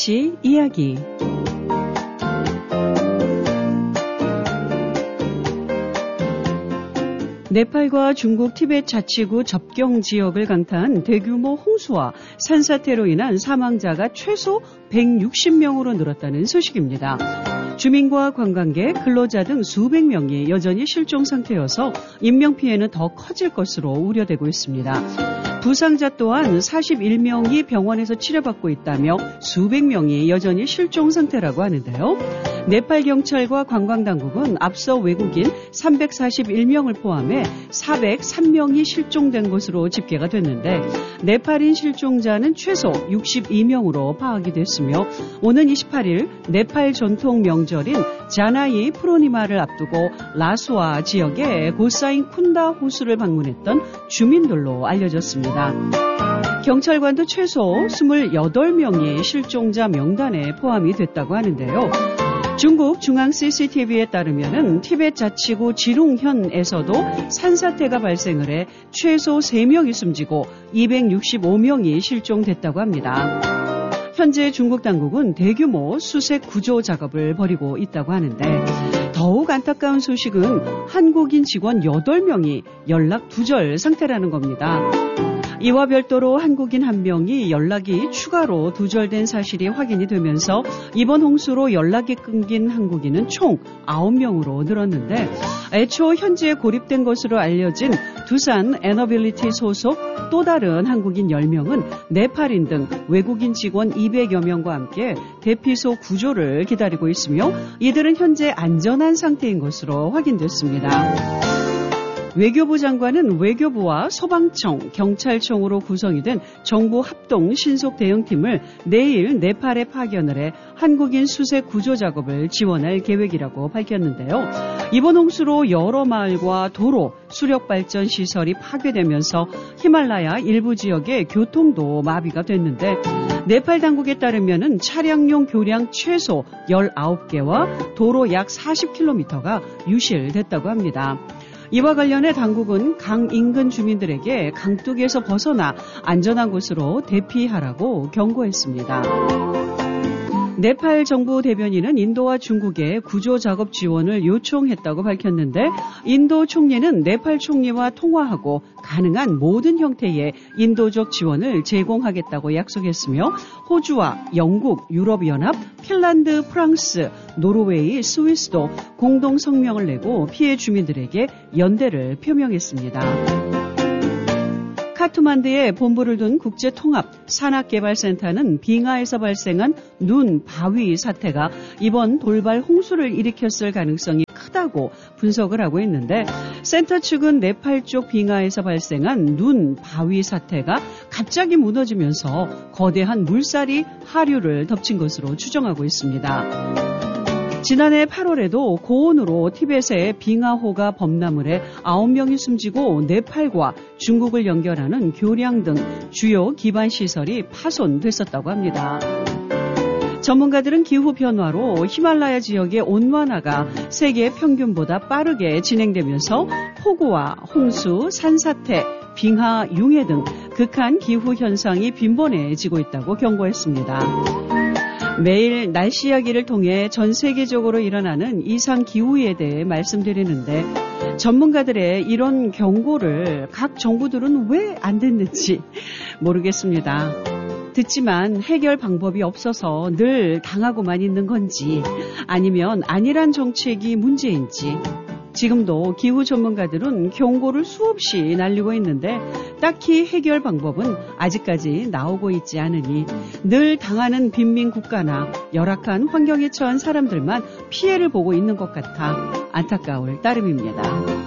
이야기. 네팔과 중국 티베트 자치구 접경 지역을 강타한 대규모 홍수와 산사태로 인한 사망자가 최소 160명으로 늘었다는 소식입니다. 주민과 관광객, 근로자 등 수백 명이 여전히 실종 상태여서 인명피해는 더 커질 것으로 우려되고 있습니다. 부상자 또한 41명이 병원에서 치료받고 있다며 수백 명이 여전히 실종 상태라고 하는데요. 네팔 경찰과 관광당국은 앞서 외국인 341명을 포함해 403명이 실종된 것으로 집계가 됐는데 네팔인 실종자는 최소 62명으로 파악이 됐으며 오는 28일 네팔 전통 명절인 자나이 프로니마를 앞두고 라수아 지역의 고사인 쿤다 호수를 방문했던 주민들로 알려졌습니다. 경찰관도 최소 28명이 실종자 명단에 포함이 됐다고 하는데요. 중국 중앙 CCTV에 따르면 티베트 자치구 지룽현에서도 산사태가 발생을 해 최소 3명이 숨지고 265명이 실종됐다고 합니다. 현재 중국 당국은 대규모 수색 구조 작업을 벌이고 있다고 하는데 더욱 안타까운 소식은 한국인 직원 8명이 연락 두절 상태라는 겁니다. 이와 별도로 한국인 1명이 연락이 추가로 두절된 사실이 확인이 되면서 이번 홍수로 연락이 끊긴 한국인은 총 9명으로 늘었는데 애초 현지에 고립된 것으로 알려진 두산 에너빌리티 소속 또 다른 한국인 10명은 네팔인 등 외국인 직원 200여 명과 함께 대피소 구조를 기다리고 있으며 이들은 현재 안전한 상태인 것으로 확인됐습니다. 외교부 장관은 외교부와 소방청, 경찰청으로 구성이 된 정부 합동 신속 대응팀을 내일 네팔에 파견을 해 한국인 수색 구조 작업을 지원할 계획이라고 밝혔는데요. 이번 홍수로 여러 마을과 도로, 수력발전 시설이 파괴되면서 히말라야 일부 지역의 교통도 마비가 됐는데 네팔 당국에 따르면 차량용 교량 최소 19개와 도로 약 40km가 유실됐다고 합니다. 이와 관련해 당국은 강 인근 주민들에게 강둑에서 벗어나 안전한 곳으로 대피하라고 경고했습니다. 네팔 정부 대변인은 인도와 중국에 구조작업 지원을 요청했다고 밝혔는데 인도 총리는 네팔 총리와 통화하고 가능한 모든 형태의 인도적 지원을 제공하겠다고 약속했으며 호주와 영국, 유럽연합, 핀란드, 프랑스, 노르웨이, 스위스도 공동 성명을 내고 피해 주민들에게 연대를 표명했습니다. 카트만두에 본부를 둔 국제통합산학개발센터는 빙하에서 발생한 눈, 바위 사태가 이번 돌발 홍수를 일으켰을 가능성이 크다고 분석을 하고 있는데 센터 측은 네팔 쪽 빙하에서 발생한 눈, 바위 사태가 갑자기 무너지면서 거대한 물살이 하류를 덮친 것으로 추정하고 있습니다. 지난해 8월에도 고온으로 티벳의 빙하호가 범람을 해 9명이 숨지고 네팔과 중국을 연결하는 교량 등 주요 기반 시설이 파손됐었다고 합니다. 전문가들은 기후 변화로 히말라야 지역의 온난화가 세계 평균보다 빠르게 진행되면서 폭우와 홍수, 산사태, 빙하, 융해 등 극한 기후 현상이 빈번해지고 있다고 경고했습니다. 매일 날씨 이야기를 통해 전 세계적으로 일어나는 이상 기후에 대해 말씀드리는데 전문가들의 이런 경고를 각 정부들은 왜 안 듣는지 모르겠습니다. 듣지만 해결 방법이 없어서 늘 당하고만 있는 건지 아니면 안일한 정책이 문제인지 지금도 기후 전문가들은 경고를 수없이 날리고 있는데 딱히 해결 방법은 아직까지 나오고 있지 않으니 늘 당하는 빈민 국가나 열악한 환경에 처한 사람들만 피해를 보고 있는 것 같아 안타까울 따름입니다.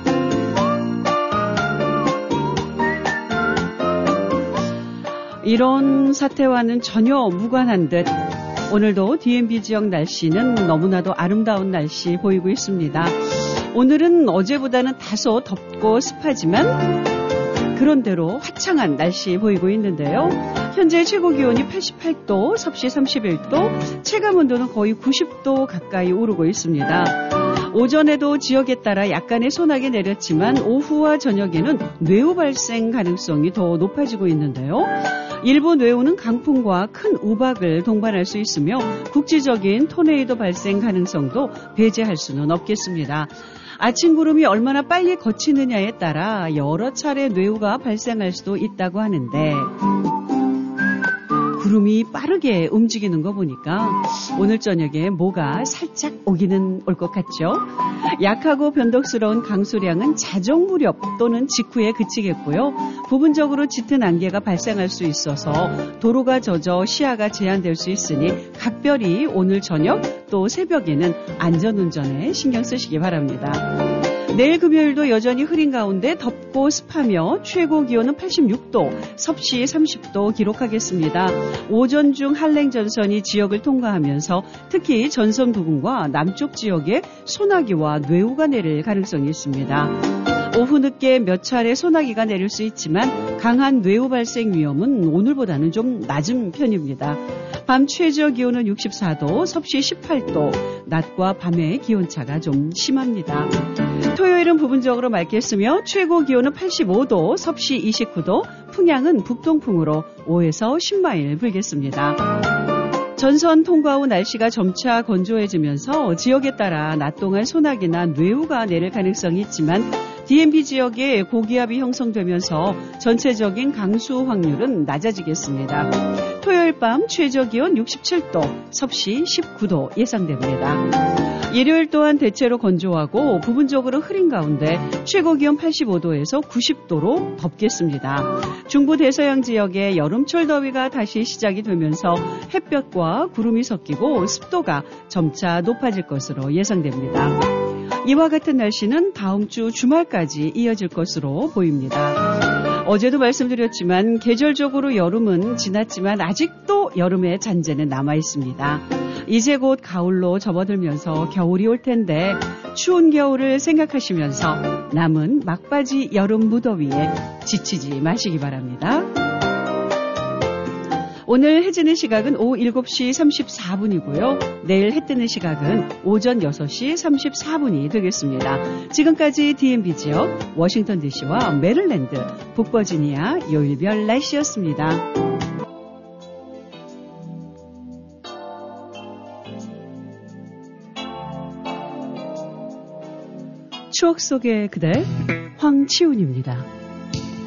이런 사태와는 전혀 무관한 듯 오늘도 DMB 지역 날씨는 너무나도 아름다운 날씨 보이고 있습니다. 오늘은 어제보다는 다소 덥고 습하지만 그런대로 화창한 날씨 보이고 있는데요. 현재 최고 기온이 88도, 섭씨 31도, 체감온도는 거의 90도 가까이 오르고 있습니다. 오전에도 지역에 따라 약간의 소나기 내렸지만 오후와 저녁에는 뇌우 발생 가능성이 더 높아지고 있는데요. 일부 뇌우는 강풍과 큰 우박을 동반할 수 있으며 국지적인 토네이도 발생 가능성도 배제할 수는 없겠습니다. 아침 구름이 얼마나 빨리 걷히느냐에 따라 여러 차례 뇌우가 발생할 수도 있다고 하는데 구름이 빠르게 움직이는 거 보니까 오늘 저녁에 뭐가 살짝 오기는 올 것 같죠? 약하고 변덕스러운 강수량은 자정 무렵 또는 직후에 그치겠고요. 부분적으로 짙은 안개가 발생할 수 있어서 도로가 젖어 시야가 제한될 수 있으니 각별히 오늘 저녁 또 새벽에는 안전운전에 신경 쓰시기 바랍니다. 내일 금요일도 여전히 흐린 가운데 덥고 습하며 최고 기온은 86도, 섭씨 30도 기록하겠습니다. 오전 중 한랭전선이 지역을 통과하면서 특히 전선 부근과 남쪽 지역에 소나기와 뇌우가 내릴 가능성이 있습니다. 오후 늦게 몇 차례 소나기가 내릴 수 있지만 강한 뇌우 발생 위험은 오늘보다는 좀 낮은 편입니다. 밤 최저 기온은 64도, 섭씨 18도, 낮과 밤의 기온차가 좀 심합니다. 토요일은 부분적으로 맑겠으며 최고 기온은 85도, 섭씨 29도, 풍향은 북동풍으로 5에서 10마일 불겠습니다. 전선 통과 후 날씨가 점차 건조해지면서 지역에 따라 낮 동안 소나기나 뇌우가 내릴 가능성이 있지만 DMB 지역에 고기압이 형성되면서 전체적인 강수 확률은 낮아지겠습니다. 토요일 밤 최저 기온 67도, 섭씨 19도 예상됩니다. 일요일 또한 대체로 건조하고 부분적으로 흐린 가운데 최고 기온 85도에서 90도로 덥겠습니다. 중부 대서양 지역에 여름철 더위가 다시 시작이 되면서 햇볕과 구름이 섞이고 습도가 점차 높아질 것으로 예상됩니다. 이와 같은 날씨는 다음 주 주말까지 이어질 것으로 보입니다. 어제도 말씀드렸지만 계절적으로 여름은 지났지만 아직도 여름의 잔재는 남아있습니다. 이제 곧 가을로 접어들면서 겨울이 올 텐데 추운 겨울을 생각하시면서 남은 막바지 여름 무더위에 지치지 마시기 바랍니다. 오늘 해 지는 시각은 오후 7시 34분이고요. 내일 해 뜨는 시각은 오전 6시 34분이 되겠습니다. 지금까지 DMB 지역, 워싱턴 DC와 메릴랜드, 북버지니아 요일별 날씨였습니다. 추억 속의 그대, 황치훈입니다.